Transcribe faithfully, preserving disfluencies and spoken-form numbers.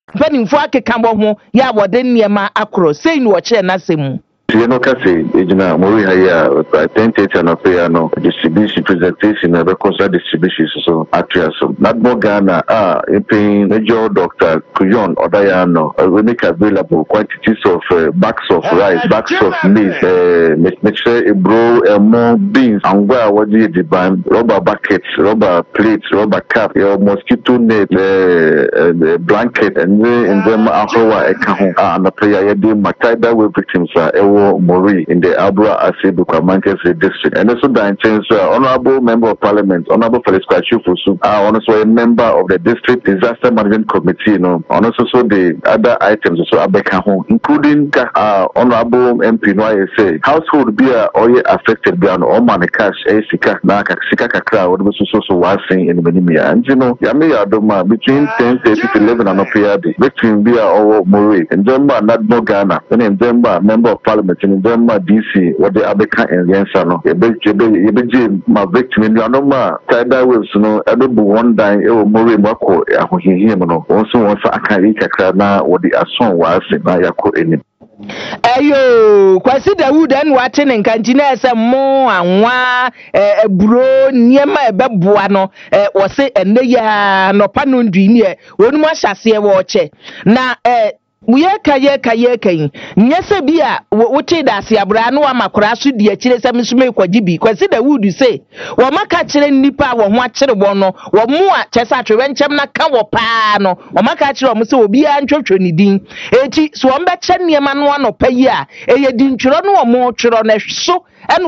mpanimfo akeka bo ho ya wode niema akoro sei ni wo kire na semu you know, Cassie, Ejina, Mori Haya, ten thirty and a prayer, no, distribution, presentation, and reconcile distribution, so, actually, so, not more Ghana, ah, a pain, major doctor, Kuyon, or Diano, we make available quantities of uh, bags of rice, bags of meat, uh, make sure a bro, a more beans, and where what do you demand, rubber buckets, rubber plates, rubber cap, your mosquito net, uh, uh, blanket, and then, them, Ahoa, and a prayer, you Mataida with victims, uh, Mori in the Abra Asebu Manchester district. And also the uh, Honorable Member of Parliament, Honorable Felix Kwachufusu, uh, also a member of the District Disaster Management Committee, you know, and also so the other items also Abeka, including uh, Honorable M P no say household beer or affected by an Oman cash, a Sika, Naka, Sika Kakra, what was also washing in Minimia. And you know, Yami Adoma between ten thirty to eleven and up here, between beer or Mori, and Demba, not more Ghana, and then Demba, Member of Parliament. In Denmark, D C, what the Abeka and Yansano, a big Jebe, my victim in Yanoma, Tada Wills, no, I don't one dime, it will Mori Mako, Yahuhimo, also wants a Karika Krana, or the Asson was in Mayako in it. Ayo, kwasi Dawood and watching and cantina some more and wa a bro near my babuano, or say and ya no panun dream, one more shall see a watch. Now, eh. Uye kaye kaye kayi nyese bia wote da se abra no amakora so di akire se msume kwajibi kwasi Dawood say wo maka kire nipa wo ho akire bo no wo mu a chese atwe nchem na ka wo pa no wo maka kire wo se obi a ntwetwe ni din eti so wo mbe che niema no anopa yi a eye di ntwero no wo mo twero na so